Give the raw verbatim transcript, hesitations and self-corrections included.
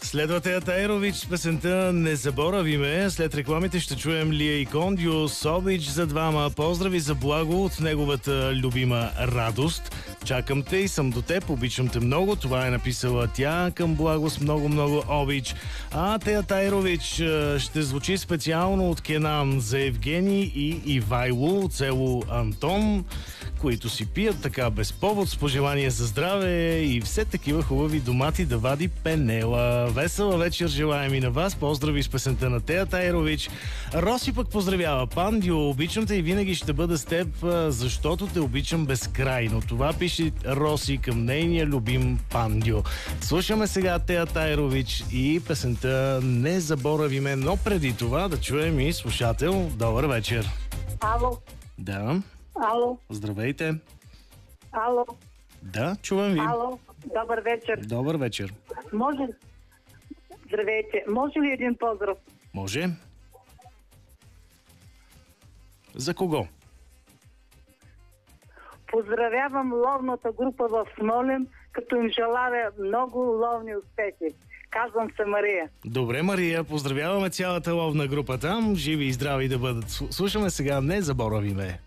Следва Тея Таерович с песента "Не заборави ме". След рекламите ще чуем Лия и Кондио с "Обич за двама". Поздрави за Благо от неговата любима Радост. Чакам те и съм до теб, обичам те много. Това е написала тя към Благо с много-много обич. А Тея Таерович ще звучи специално от Кенан за Евгений и Ивайло от село Антон, които си пият така без повод, с пожелание за здраве и все такива хубави домати да вади Пенела. Весела вечер желаем и на вас. Поздрави с песента на Тея Таерович. Роси пък поздравява: "Пандио, обичам те и винаги ще бъда с теб, защото те обичам безкрайно". Това пише Роси към нейния любим Пандио. Слушаме сега Тея Таерович и песента "Не заборави ме", но преди това да чуем и слушател. Добър вечер. Ало. Да. Ало. Здравейте. Ало. Да, чувам ви. Ало. Добър вечер. Добър вечер. Може... Здравейте. Може ли един поздрав? Може. За кого? Поздравявам ловната група в Смолен, като им желая много ловни успехи. Казвам се Мария. Добре, Мария, поздравяваме цялата ловна група там. Живи и здрави да бъдат. Слушаме сега "Не заборави ме".